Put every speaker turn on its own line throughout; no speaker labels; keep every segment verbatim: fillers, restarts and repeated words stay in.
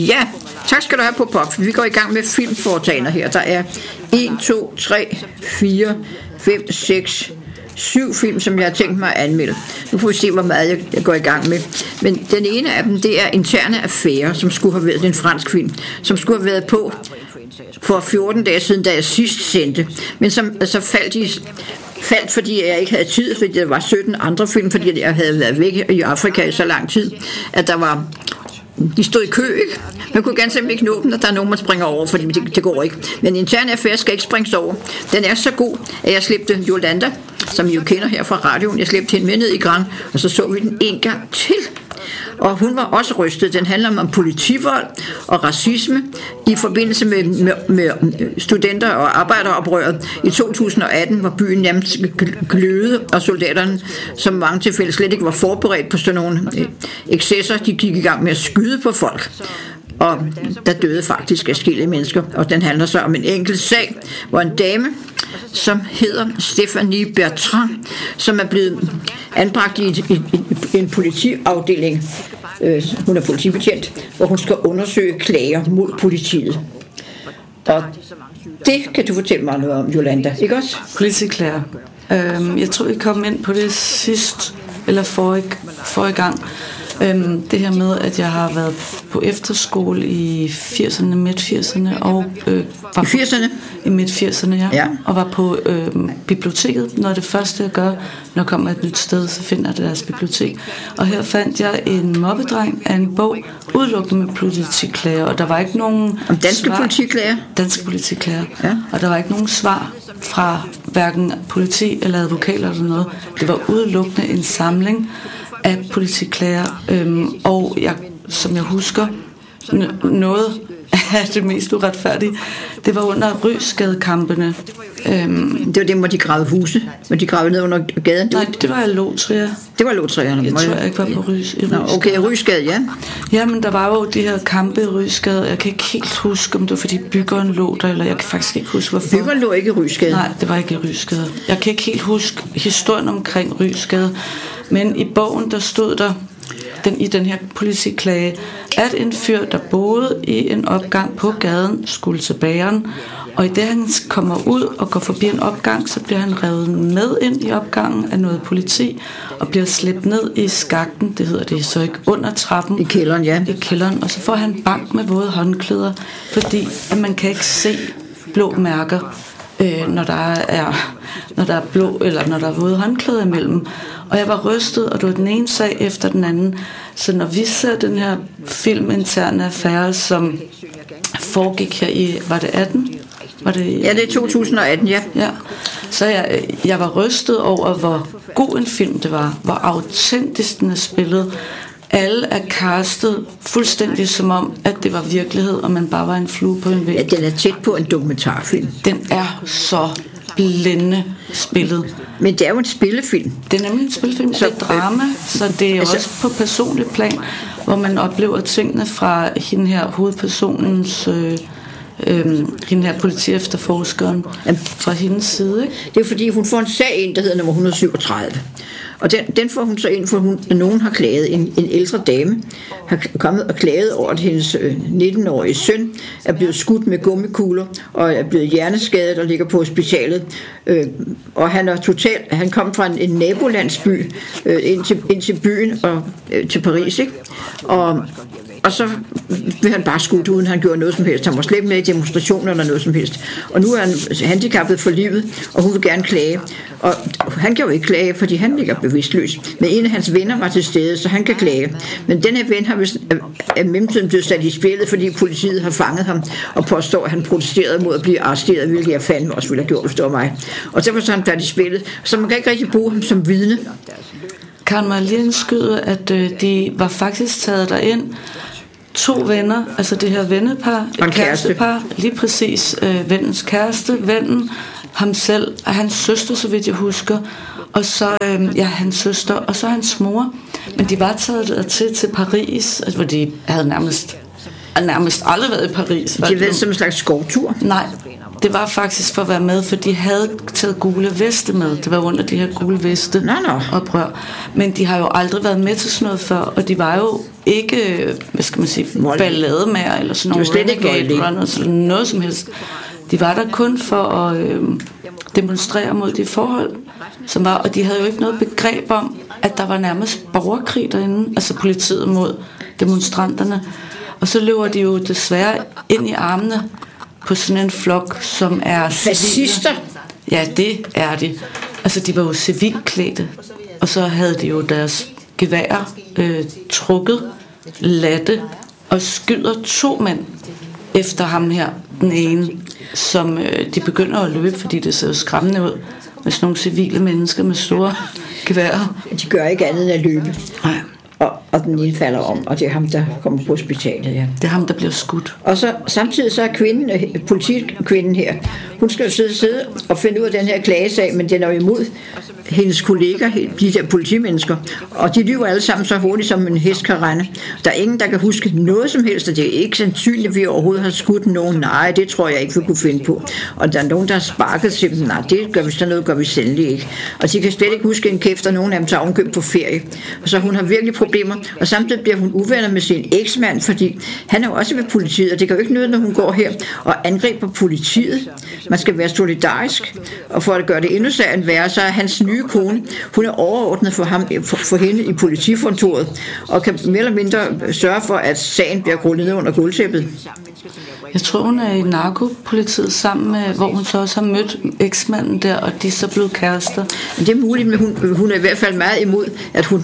Ja, tak skal du have på Pop. Vi går i gang med filmforetagender her. Der er en, to, tre, fire, fem, seks, syv film, som jeg har tænkt mig at anmelde. Nu får vi se, hvor meget jeg går i gang med. Men den ene af dem, det er Interne Affærer, som skulle have været en fransk film, som skulle have været på for fjorten dage siden, da jeg sidst sendte. Men som altså, faldt i faldt, fordi jeg ikke havde tid, fordi der var sytten andre film, fordi jeg havde været væk i Afrika i så lang tid, at der var de stod i kø, ikke? Man kunne ganske simpelthen ikke nå dem, og der er nogen, man springer over, fordi det, det går ikke. Men Interne Affærer skal ikke springes over. Den er så god, at jeg slæbte Yolanda, som I jo kender her fra radioen, jeg slæbte hende med ned i Grand, og så så vi den en gang til. Og hun var også rystet. Den handler om politivold og racisme i forbindelse med, med, med studenter- og arbejderoprøret i to tusind og atten, hvor byen nærmest glødede, og soldaterne, som mange tilfælde slet ikke var forberedt på sådan nogle excesser, de gik i gang med at skyde på folk. Og der døde faktisk adskillige mennesker. Og den handler så om en enkelt sag, hvor en dame, som hedder Stephanie Bertrand, som er blevet anbragt i, i, i en politiafdeling, øh, hun er politibetjent, hvor hun skal undersøge klager mod politiet. Og det kan du fortælle mig noget om, Yolanda, ikke også?
Politiklager. Øhm, jeg tror, vi kom ind på det sidst, eller forrige, forrige gang. Øhm, det her med, at jeg har været på efterskole i firserne, midt firserne og øh, var
I firserne?
I midt firserne, ja.
ja.
Og var på øh, biblioteket. Når det første jeg gør, når jeg kommer et nyt sted, så finder jeg deres bibliotek. Og her fandt jeg en mobbedreng af en bog, udelukkende med politiklager, og der var ikke nogen
om danske
svar,
politiklager?
Danske politiklager.
Ja.
Og der var ikke nogen svar fra hverken politi eller advokater eller noget. Det var udelukkende en samling af politiklager, øhm, og jeg, som jeg husker, n- noget af det mest uretfærdige, det var under Rysgadekampene. Øhm,
det var dem, hvor de gravede huse, hvor de gravede ned under gaden.
Nej, det var Lotria.
Det var Lotrierne.
Jeg tror jeg ikke var på Rys, i
Nå, okay, Rysgade, ja.
Ja, men der var jo de her kampe i Rysgade. Jeg kan ikke helt huske, om det var fordi byggeren lå der, eller jeg kan faktisk ikke huske, hvorfor.
Byggeren lå ikke i Rysgade?
Nej, det var ikke i Rysgade. Jeg kan ikke helt huske historien omkring Rysgade, men i bogen, der stod der, den, i den her politiklage, at en fyr, der boede i en opgang på gaden, skulle til bageren, og i det han kommer ud og går forbi en opgang, så bliver han revet med ind i opgangen af noget politi, og bliver slæbt ned i skakten, det hedder det så ikke, under trappen.
I kælderen, ja.
I kælderen, og så får han bank med våde håndklæder, fordi at man kan ikke se blå mærker, øh, når der er, når der er blå, eller når der er våde håndklæder imellem. Og jeg var rystet, og det var den ene sag efter den anden. Så når vi ser den her film Interne Affærer, som foregik her i, var det atten? Var det,
ja, det er to tusind og atten, ja.
Ja. Så jeg, jeg var rystet over, hvor god en film det var, hvor autentisk den er spillet. Alle er castet fuldstændig som om, at det var virkelighed, og man bare var en flue på en væg.
Ja, den er tæt på en dokumentarfilm.
Den er så blændende spillet.
Men det er jo en spillefilm.
Det er nemlig en spillefilm, så det er drama, så det er altså, også på personlig plan, hvor man oplever tingene fra hende her hovedpersonens, øh, øh, hende her politiefterforskeren, fra hendes side. Ikke?
Det er fordi, hun får en sag ind, der hedder nummer et hundrede syvogtredive. Og den, den får hun så ind, for hun, nogen har klaget, en, en ældre dame har kommet og klaget over, at hendes øh, nitten-årige søn er blevet skudt med gummikugler og er blevet hjerneskadet og ligger på hospitalet. Øh, og han er totalt, han kom fra en, en nabolandsby øh, ind, til, ind til byen og øh, til Paris, ikke? Og Og så blev han bare skudt, uden han gjorde noget som helst. Han var slet ikke med i demonstrationer eller noget som helst. Og nu er han handicappet for livet, og hun vil gerne klage. Og han kan jo ikke klage, fordi han ligger bevidstløs. Men en af hans venner var til stede, så han kan klage. Men den her ven har vist af mellemtiden blevet sat i spillet, fordi politiet har fanget ham og påstår, at han protesterede mod at blive arresteret, hvilket jeg fandme også ville have gjort, hvis det var mig. Og derfor så han blevet i spillet. Så man kan ikke rigtig bruge ham som vidne.
Kan man lige indskyde, at øh, de var faktisk taget derind, to venner, altså det her vennepar, et kærestepar, lige præcis øh, vennens kæreste, vennen, ham selv, og hans søster, så vidt jeg husker, og så, øh, ja, hans søster, og så hans mor, men de var taget til til Paris, altså, hvor de havde nærmest, nærmest aldrig været i Paris.
De havde været som en slags skovtur?
Nej, det var faktisk for at være med, for de havde taget gule veste med. Det var under de her gule veste
no, no.
oprør. Men de har jo aldrig været med til sådan noget før, og de var jo ikke, hvad skal man sige, ballademager eller sådan noget. Renegade runners eller noget som helst. De var der kun for at øh, demonstrere mod de forhold, som var, og de havde jo ikke noget begreb om, at der var nærmest borgerkrig derinde, altså politiet mod demonstranterne. Og så løber de jo desværre ind i armene på sådan en flok, som er
fascister.
Ja, det er de. Altså, de var jo civilklædte, og så havde de jo deres geværer øh, trukket, latte, og skyder to mænd efter ham her, den ene, som øh, de begynder at løbe, fordi det ser jo skræmmende ud, med sådan nogle civile mennesker med store geværer.
De gør ikke andet end at løbe.
Nej.
Og, og den ene falder om, og det er ham, der kommer på hospitalet, ja.
Det er ham, der bliver skudt.
Og så samtidig så er kvinden, politikvinden her, hun skal jo sidde, sidde og finde ud af den her klagesag, men den er jo imod hendes kolleger, de der politimennesker, og de lyver alle sammen så hurtigt, som en hest kan rende. Der er ingen, der kan huske noget som helst, og det er ikke sandsynligt, at vi overhovedet har skudt nogen. Nej, det tror jeg ikke, vi kunne finde på. Og der er nogen, der har sparket til dem. Nej, det gør vi sådan noget, gør vi sandelig ikke. Og de kan slet ikke huske en kæft, og nogen af dem tager omkøb på ferie. Og så hun har virkelig problemer, og samtidig bliver hun uvenner med sin eksmand, fordi han er jo også ved politiet, og det kan jo ikke nyde, når hun går her og angriber politiet. Man skal være solidarisk, og for at gøre det endnu særligt værre, så er hans nye kone, hun er overordnet for, ham, for, for hende i politikontoret, og kan mere eller mindre sørge for, at sagen bliver grullet ned under gulvtæppet.
Jeg tror, hun er i narkopolitiet sammen med, hvor hun så også har mødt eksmanden der, og de er så blevet kærester.
Det er muligt, men hun, hun er i hvert fald meget imod, at hun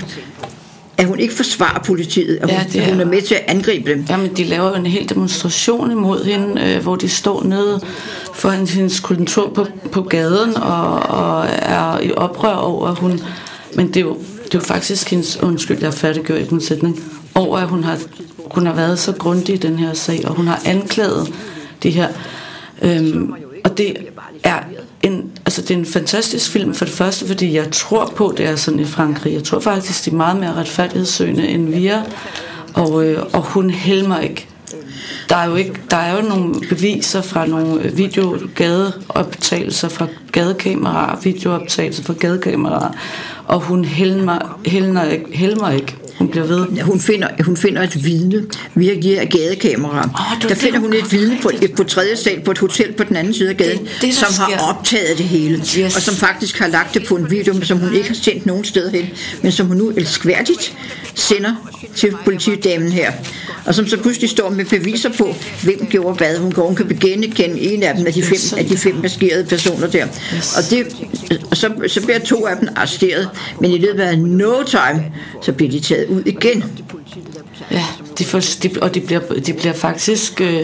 at hun ikke forsvarer politiet, at hun, ja, er, hun er med til at angribe dem.
Jamen, de laver jo en hel demonstration imod hende, øh, hvor de står nede foran hendes kontor på, på gaden og, og er i oprør over, at hun... Men det er jo, det er jo faktisk hendes... Undskyld, jeg færdiggjorde ikke en sætning. Over, at hun har, hun har været så grundig i den her sag, og hun har anklaget de her... Øhm, og det er en, altså det er en fantastisk film for det første, fordi jeg tror på, det er sådan i Frankrig. Jeg tror faktisk, de er meget mere retfærdighedssøgende end vi er, og, øh, og hun helmer ikke. Der er jo ikke, der er jo nogle beviser fra nogle videogadeoptagelser fra gadekameraer, videooptagelser fra gadekameraer, og hun helmer, helmer, ikke, helmer ikke. Hun bliver ved.
Hun finder, hun finder et vidne via de her gadekameraer. Oh, der finder hun et vidne på, et, på tredje sal på et hotel på den anden side af gaden, det, det, som sker. Har optaget det hele, yes. Og som faktisk har lagt det på en video, som hun ikke har sendt nogen sted hen, men som hun nu elskværdigt sender til politidamen her. Og som så pludselig står med beviser på, hvem gjorde hvad. Hun går, hun kan genkende en af dem af de fem, af de fem maskerede personer der. Yes. Og, det, og så, så bliver to af dem arresteret, men i løbet af no time, så bliver de taget ud igen.
Ja, de får, de, og de bliver, de bliver faktisk øh,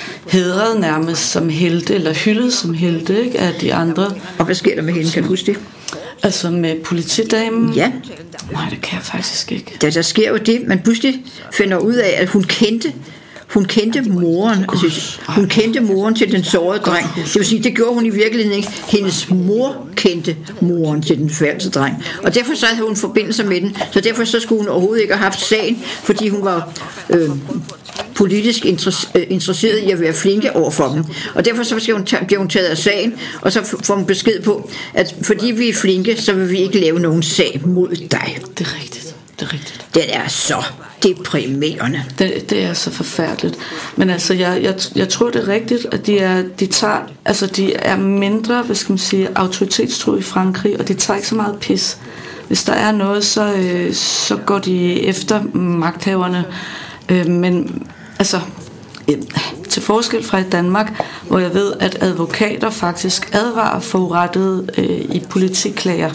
hædret nærmest som helte, eller hyldet som helte, ikke, af de andre.
Og hvad sker der med hende, kan du huske det?
Altså med politidamen?
Ja.
Nej, det kan jeg faktisk ikke.
Der, der sker jo det, man pludselig finder ud af, at hun kendte Hun kendte moren, altså, hun kendte moren til den sårede dreng. Det vil sige, det gjorde hun i virkeligheden ikke. Hendes mor kendte moren til den falske dreng. Og derfor så havde hun forbindelse med den. Så derfor så skulle hun overhovedet ikke have haft sagen, fordi hun var øh, politisk interesseret i at være flinke over for dem. Og derfor så skal hun tage, bliver hun taget af sagen, og så får hun besked på, at fordi vi er flinke, så vil vi ikke lave nogen sag mod dig.
Det er rigtigt. Det er rigtigt.
Den er så deprimerende.
Det, det er så forfærdeligt. Men altså, jeg, jeg, jeg tror, det er rigtigt, at de er, de tager, altså, de er mindre, hvad skal man sige, autoritetstro i Frankrig, og de tager ikke så meget pis. Hvis der er noget, så, øh, så går de efter magthaverne. Øh, men altså, øh, til forskel fra i Danmark, hvor jeg ved, at advokater faktisk advarer forurettede øh, i politiklager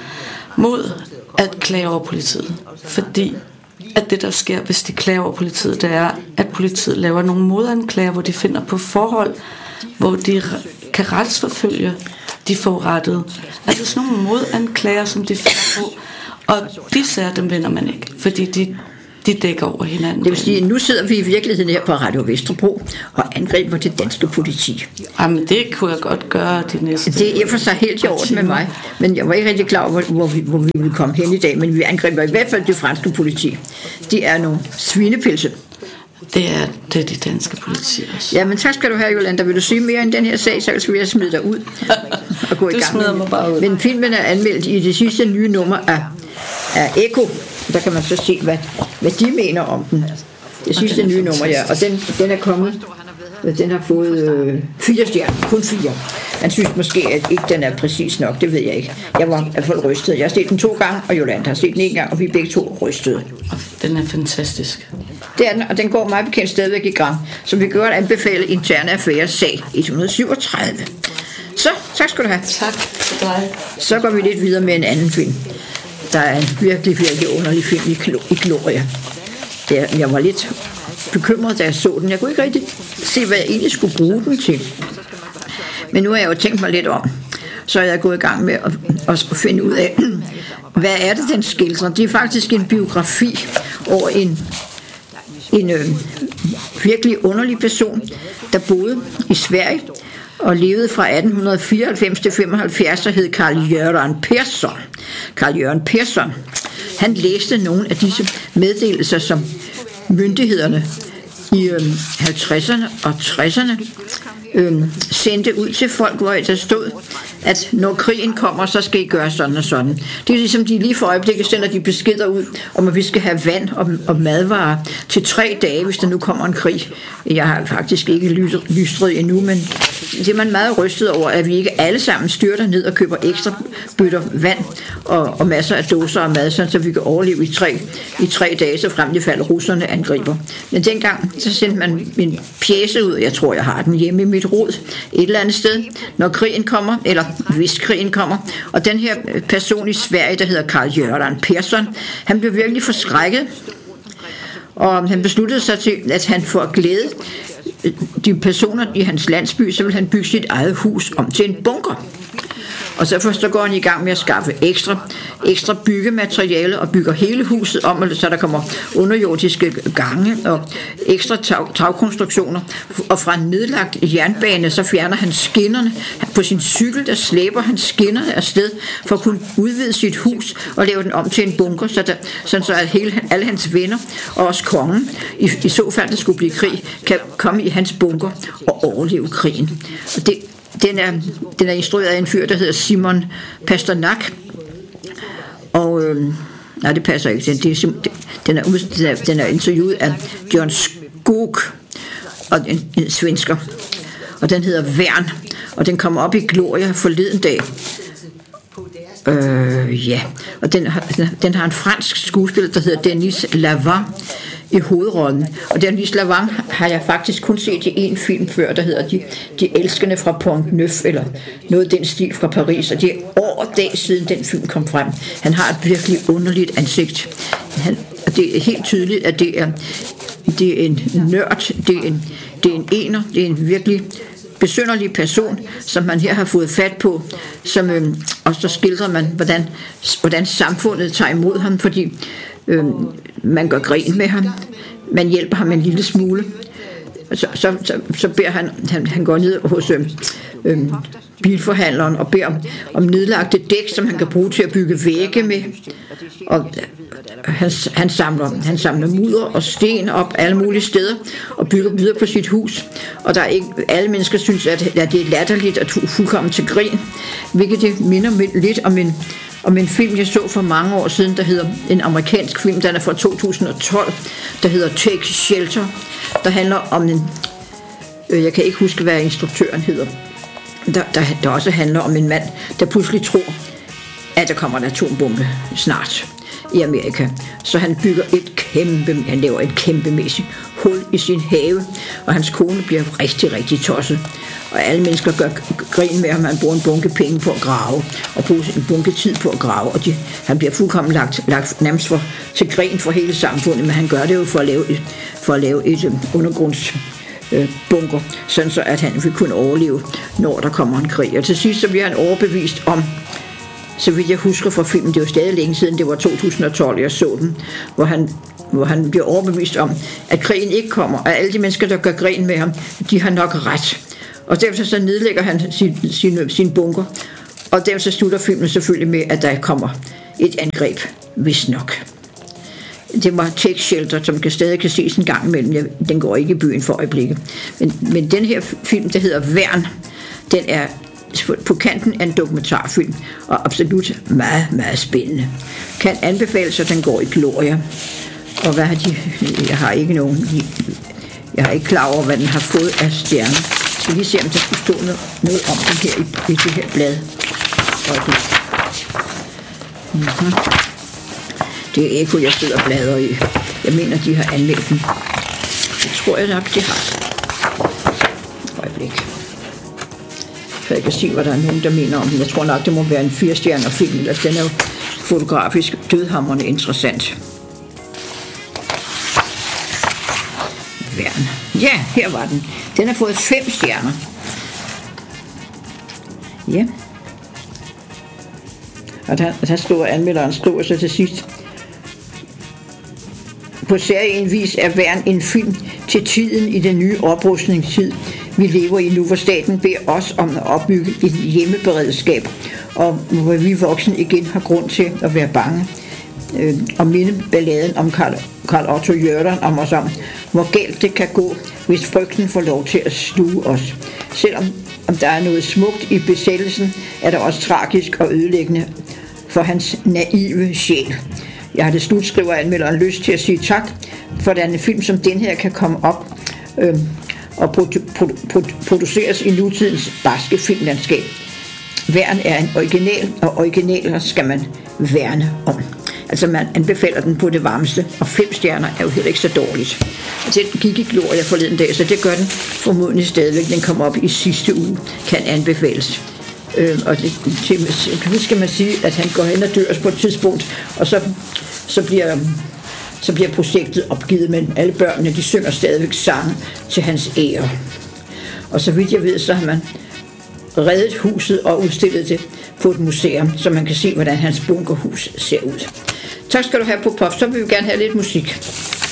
mod at klage over politiet. Fordi at det, der sker, hvis de klager over politiet, det er, at politiet laver nogle modanklager, hvor de finder på forhold, hvor de kan retsforfølge de forurettede. Altså sådan nogle modanklager, som de finder på. Og de sager, dem vinder man ikke, fordi de, de dækker over hinanden.
Det vil sige, nu sidder vi i virkeligheden her på Radio Vesterbro og angriber det danske politi.
Jamen, det kunne jeg godt gøre de næste...
Det er for sig helt i orden med mig, men jeg var ikke rigtig klar over, hvor vi, hvor vi ville komme hen i dag, men vi angriber i hvert fald det franske politi. De er nogle svinepilse.
Det er, det er de danske politi også.
Ja, men tak skal du have, Jolanda. Vil du sige mere end den her sag, så skal vi have smide dig ud og gå i gang.
Du smider mig bare ud.
Men filmen er anmeldt i det sidste nye nummer af, af Ekko. Der kan man så se, hvad, hvad de mener om den. Det sidste okay, nye nummer, ja. Og den, den er kommet. Den har fået øh, fire stjerner, kun fire. Han synes måske, at ikke den er præcis nok, det ved jeg ikke. Jeg var i hvert fald rystet. Jeg har set den to gange, og Jolanda har set den en gang, og vi er begge to rystede.
Den er fantastisk.
Det er den, og den går meget bekendt stadigvæk i gang, så vi gør at anbefale Interne Affærer sag et hundrede syvogtredive. Så, tak skal du have.
Tak for dig.
Så går vi lidt videre med en anden film. Der er en virkelig, virkelig underlig film i, i Gloria. Der, jeg var lidt bekymret, da jeg så den. Jeg kunne ikke rigtig se, hvad jeg egentlig skulle bruge den til. Men nu har jeg jo tænkt mig lidt om. Så er jeg gået i gang med at, at finde ud af, hvad er det, den skildrer. Det er faktisk en biografi over en, en øh, virkelig underlig person, der boede i Sverige og levede fra atten fireoghalvfems til femoghalvfjerds, og hed Carl-Göran Persson. Carl-Göran Persson, han læste nogle af disse meddelelser, som myndighederne i øh, halvtredserne og tresserne øh, sendte ud til folk, hvor der stod, at når krigen kommer, så skal I gøre sådan og sådan. Det er ligesom, de lige for øjeblikket sender de beskeder ud, om at vi skal have vand og, og madvarer til tre dage, hvis der nu kommer en krig. Jeg har faktisk ikke lystret endnu, men det er man meget rystet over, at vi ikke alle sammen styrter ned og køber ekstra bøtter vand og, og masser af dåser af mad, så vi kan overleve i tre, i tre dage, så frem til fald russerne angriber. Men dengang, så sendte man en pjece ud, jeg tror, jeg har den hjemme i mit rod, et eller andet sted, når krigen kommer, eller hvis krigen kommer. Og den her person i Sverige, der hedder Carl-Göran Persson, han blev virkelig forskrækket, og han besluttede sig til, at han får glæde de personer i hans landsby, så vil han bygge sit eget hus om til en bunker. Og så først så går han i gang med at skaffe ekstra, ekstra byggemateriale og bygger hele huset om, så der kommer underjordiske gange og ekstra tag, tagkonstruktioner. Og fra en nedlagt jernbane, så fjerner han skinnerne. På sin cykel, der slæber han skinnerne afsted for at kunne udvide sit hus og lave den om til en bunker, så, der, sådan så at hele, alle hans venner og også kongen, i, i så fald der skulle blive krig, kan komme i hans bunker og overleve krigen. Og det Den er, den er instrueret af en fyr, der hedder Simon Pasternak. Og øh, nej, det passer ikke. Den, det er, den, er, den, er, den er interviewet af John Skog, og en, en svensker. Og den hedder Vern. Og den kommer op i Gloria forleden dag. Øh, ja. Og den har, den, den har en fransk skuespiller, der hedder Denis Lavant i hovedrollen. Og Denis Lavant har jeg faktisk kun set i en film før, der hedder De, de elskende fra Pont Neuf, eller noget den stil fra Paris. Og det er år og dag siden den film kom frem. Han har et virkelig underligt ansigt. Han, og det er helt tydeligt, at det er, det er en nørd, det er en, det er en ener, det er en virkelig besynderlig person, som man her har fået fat på, som, øhm, og så skildrer man, hvordan, hvordan samfundet tager imod ham, fordi øhm, man gør grin med ham, man hjælper ham en lille smule, så, så, så, så beder han, han, han går ned hos øhm, øhm, bilforhandleren og beder om, om nedlagte dæk, som han kan bruge til at bygge vægge med, og han, han, samler, han samler mudder og sten op alle mulige steder og bygger videre på sit hus, og der er ikke, alle mennesker synes, at, at det er latterligt og fuldkommen til grin, hvilket det minder lidt om en, om en film, jeg så for mange år siden, der hedder en amerikansk film, den er fra to tusind og tolv, der hedder Take Shelter, der handler om en, øh, jeg kan ikke huske, hvad instruktøren hedder, der, der, der også handler om en mand, der pludselig tror, at der kommer en atombombe snart i Amerika. Så han bygger et kæmpe, han laver et kæmpemæssigt hul i sin have, og hans kone bliver rigtig, rigtig tosset. Og alle mennesker gør grin med ham, han bruger en bunke penge på at grave, og bruger en bunke tid på at grave, og de, han bliver fuldkommen lagt, lagt nærmest for, til grin for hele samfundet, men han gør det jo for at lave et, for at lave et um, undergrunds øh, bunker, sådan så at han vil kunne overleve, når der kommer en krig. Og til sidst så bliver han overbevist om, så vidt jeg husker fra filmen, det var stadig længe siden, det var to tusind og tolv, jeg så den, hvor han, hvor han bliver overbevist om, at krigen ikke kommer, og alle de mennesker, der gør grin med ham, de har nok ret. Og derfor så nedlægger han sin, sin, sin bunker, og derfor så slutter filmen selvfølgelig med, at der kommer et angreb, hvis nok. det var Tekstshelter, som kan stadig kan ses en gang imellem. Den går ikke i byen for øjeblikket. Men, men den her film, der hedder Værn, den er på kanten af en dokumentarfilm, og absolut meget, meget spændende. Kan anbefales, at den går i Gloria. Og hvad har de? Jeg har ikke nogen... Jeg er ikke klar over, hvad den har fået af stjerner. Jeg skal lige se, om der skulle stå noget, noget om den her i, i det her blad. Okay. Mm-hmm. Det er Eko, jeg sidder og bladrer i. Jeg mener, de har anmeldt den. Det tror jeg nok, de har. Øjeblik. Så jeg kan se, hvad der er nogen, der mener om den. Jeg tror nok, det må være en fire-stjerner film. Ellers den er jo fotografisk dødhamrende interessant. Værn. Ja, her var den. Den har fået fem stjerner. Ja. Og der, der står anmelderen skriver så til sidst. På særlig vis er Værn en film til tiden i den nye oprustningstid, vi lever i nu, hvor staten beder os om at opbygge et hjemmeberedskab, og hvor vi voksne igen har grund til at være bange. Øh, og minde balladen om Karl, Karl Otto Jørgen om os om, hvor galt det kan gå, hvis frygten får lov til at sluge os. Selvom om der er noget smukt i besættelsen, er der også tragisk og ødelæggende for hans naive sjæl. Jeg har det slut, skriver anmelderen, lyst til at sige tak, for at en film som den her kan komme op øh, og produ- produ- produ- produceres i nutidens barske filmlandskab. Værn er en original, og originaler skal man værne om. Altså man anbefaler den på det varmeste, og fem stjerner er jo heller ikke så dårligt. Altså, den gik i Gloria forleden dag, så det gør den formodentlig stadigvæk. Den kom op i sidste uge, kan anbefales. Øh, og det, det skal man sige, at han går hen og dør på et tidspunkt, og så, så, bliver, så bliver projektet opgivet, men alle børnene, de synger stadigvæk sange til hans ære. Og så vidt jeg ved, så har man reddet huset og udstillet det på et museum, så man kan se, hvordan hans bunkerhus ser ud. Tak skal du have på Pop. Så vil vi gerne have lidt musik.